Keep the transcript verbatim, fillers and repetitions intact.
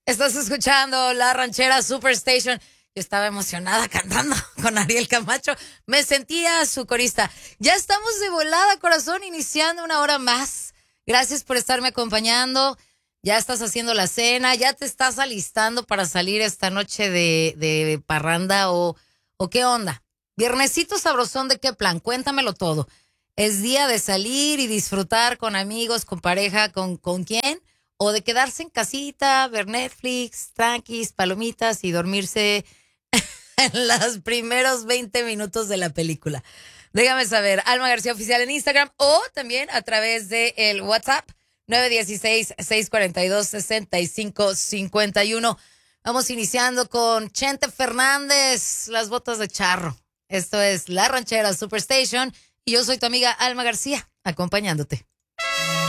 Estás escuchando La Ranchera Superstation. Yo estaba emocionada cantando con Ariel Camacho. Me sentía su corista. Ya estamos de volada, corazón, iniciando una hora más. Gracias por estarme acompañando. Ya estás haciendo la cena, ya te estás alistando para salir esta noche de, de parranda o, o qué onda. Viernesito sabrosón, ¿de qué plan? Cuéntamelo todo. ¿Es día de salir y disfrutar con amigos, con pareja, con, con quién? ¿O de quedarse en casita, ver Netflix, tranquis, palomitas y dormirse en los primeros veinte minutos de la película? Déjame saber, Alma García Oficial en Instagram o también a través de el WhatsApp nueve uno seis, seis cuatro dos, seis cinco cinco uno. Vamos iniciando con Chente Fernández, Las Botas de Charro. Esto es La Ranchera Superstation y yo soy tu amiga Alma García, acompañándote.